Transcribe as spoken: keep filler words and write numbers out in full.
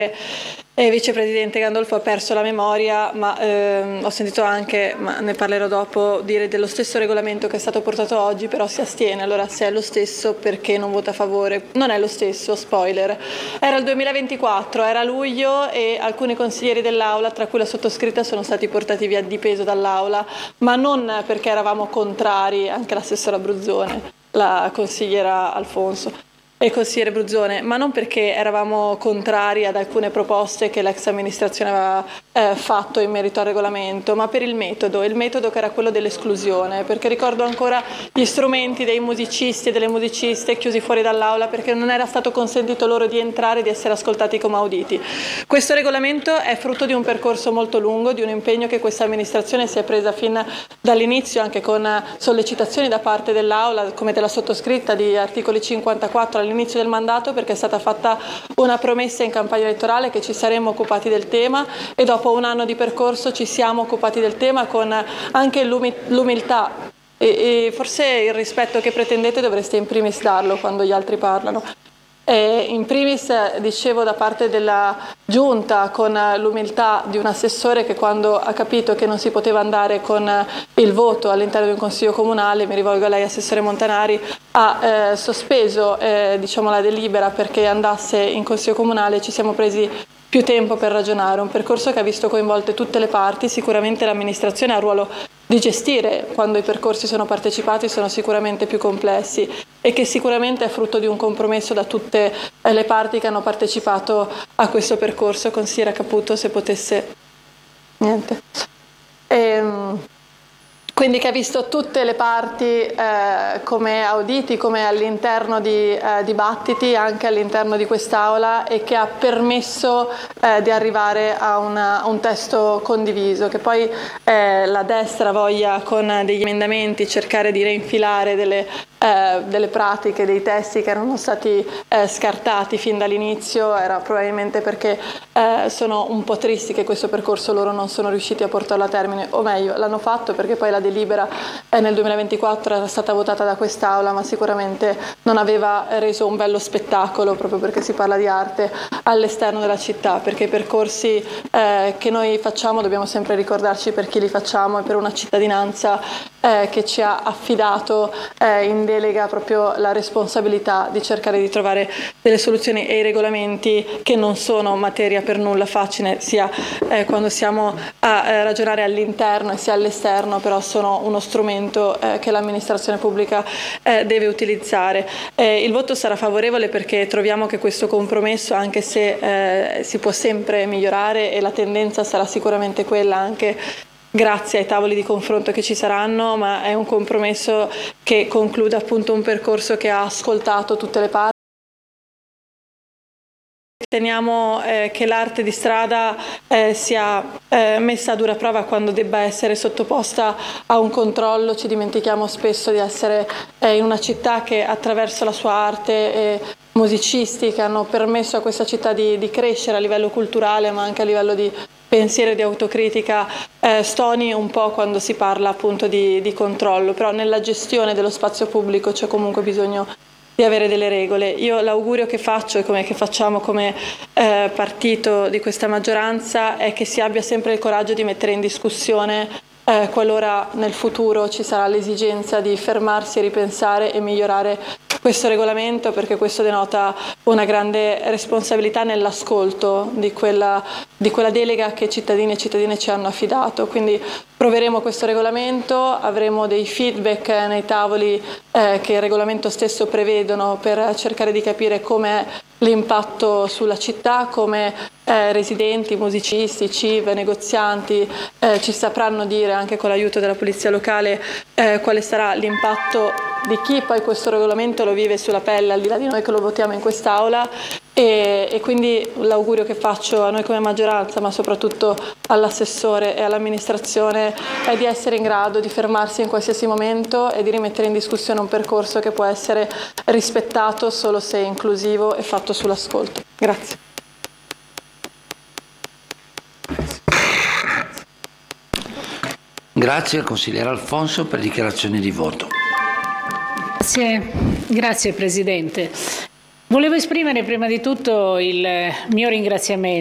E vicepresidente Gandolfo ha perso la memoria, ma ehm, ho sentito anche, ma ne parlerò dopo, dire dello stesso regolamento che è stato portato oggi, però si astiene. Allora, se è lo stesso, perché non vota a favore? Non è lo stesso, spoiler. Era il duemilaventiquattro, era luglio e alcuni consiglieri dell'Aula, tra cui la sottoscritta, sono stati portati via di peso dall'Aula, ma non perché eravamo contrari, anche l'assessora Bruzzone, la consigliera Alfonso e il consigliere Bruzzone, ma non perché eravamo contrari ad alcune proposte che l'ex amministrazione aveva eh, fatto in merito al regolamento, ma per il metodo, il metodo che era quello dell'esclusione, perché ricordo ancora gli strumenti dei musicisti e delle musiciste chiusi fuori dall'aula perché non era stato consentito loro di entrare e di essere ascoltati come auditi. Questo regolamento è frutto di un percorso molto lungo, di un impegno che questa amministrazione si è presa fin dall'inizio, anche con sollecitazioni da parte dell'aula, come della sottoscritta, di articoli cinquantaquattro all'inizio del mandato, perché è stata fatta una promessa in campagna elettorale che ci saremmo occupati del tema e dopo un anno di percorso ci siamo occupati del tema con anche l'umiltà e, e forse il rispetto che pretendete dovreste in primis darlo quando gli altri parlano. E in primis, dicevo, da parte della Giunta, con l'umiltà di un assessore che quando ha capito che non si poteva andare con il voto all'interno di un consiglio comunale, mi rivolgo a lei assessore Montanari, ha eh, sospeso eh, diciamo, la delibera perché andasse in consiglio comunale. Ci siamo presi più tempo per ragionare, un percorso che ha visto coinvolte tutte le parti. Sicuramente l'amministrazione ha il ruolo di gestire quando i percorsi sono partecipati, sono sicuramente più complessi e che sicuramente è frutto di un compromesso da tutte le parti che hanno partecipato a questo percorso. Consigliera Caputo, se potesse... Niente. Ehm... Quindi che ha visto tutte le parti eh, come auditi, come all'interno di eh, dibattiti, anche all'interno di quest'Aula, e che ha permesso eh, di arrivare a, una, a un testo condiviso. Che poi eh, la destra voglia con degli emendamenti cercare di reinfilare delle, eh, delle pratiche, dei testi che erano stati eh, scartati fin dall'inizio, era probabilmente perché eh, sono un po' tristi che questo percorso loro non sono riusciti a portarlo a termine, o meglio, l'hanno fatto perché poi la delibera nel duemilaventiquattro era stata votata da quest'Aula, ma sicuramente non aveva reso un bello spettacolo, proprio perché si parla di arte, all'esterno della città, perché i percorsi eh, che noi facciamo dobbiamo sempre ricordarci per chi li facciamo e per una cittadinanza eh, che ci ha affidato eh, in delega proprio la responsabilità di cercare di trovare delle soluzioni, e i regolamenti, che non sono materia per nulla facile, sia eh, quando siamo a eh, ragionare all'interno e sia all'esterno, però sono uno strumento eh, che l'amministrazione pubblica eh, deve utilizzare. Eh, il voto sarà favorevole perché troviamo che questo compromesso, anche se eh, si può sempre migliorare e la tendenza sarà sicuramente quella anche grazie ai tavoli di confronto che ci saranno, ma è un compromesso che conclude appunto un percorso che ha ascoltato tutte le parti. Riteniamo eh, che l'arte di strada eh, sia eh, messa a dura prova quando debba essere sottoposta a un controllo. Ci dimentichiamo spesso di essere eh, in una città che attraverso la sua arte e musicisti che hanno permesso a questa città di, di crescere a livello culturale, ma anche a livello di pensiero e di autocritica, eh, stoni un po' quando si parla appunto di, di controllo, però nella gestione dello spazio pubblico c'è comunque bisogno di avere delle regole. Io l'augurio che faccio e come che facciamo come eh, partito di questa maggioranza è che si abbia sempre il coraggio di mettere in discussione eh, qualora nel futuro ci sarà l'esigenza di fermarsi, ripensare e migliorare questo regolamento, perché questo denota una grande responsabilità nell'ascolto di quella, di quella delega che cittadini e cittadine ci hanno affidato. Quindi proveremo questo regolamento, avremo dei feedback nei tavoli eh, che il regolamento stesso prevedono per cercare di capire com'è l'impatto sulla città, come eh, residenti, musicisti, C I V, negozianti eh, ci sapranno dire, anche con l'aiuto della polizia locale, eh, quale sarà l'impatto di chi poi questo regolamento lo vive sulla pelle, al di là di noi che lo votiamo in quest'Aula. E, e quindi l'augurio che faccio a noi come maggioranza, ma soprattutto all'assessore e all'amministrazione, è di essere in grado di fermarsi in qualsiasi momento e di rimettere in discussione un percorso che può essere rispettato solo se è inclusivo e fatto sull'ascolto. Grazie. Grazie al consigliere Alfonso per dichiarazioni di voto. Grazie, grazie Presidente. Volevo esprimere prima di tutto il mio ringraziamento